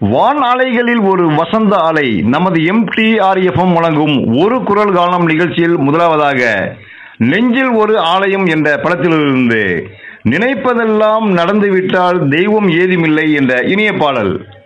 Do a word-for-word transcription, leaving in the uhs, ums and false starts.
வான் அலைகளில் ஒரு வசந்த அலை நமது எம்டிஆர்எஃப்எம் வழங்கும் ஒரு குரல் காலம் நிகழ்ச்சியில் முதலாவதாக நெஞ்சில் ஒரு ஆலயம் என்ற படத்திலிருந்து நினைப்பதெல்லாம் நடந்துவிட்டால் தெய்வம் ஏதுமில்லை என்ற இனிய பாடல்.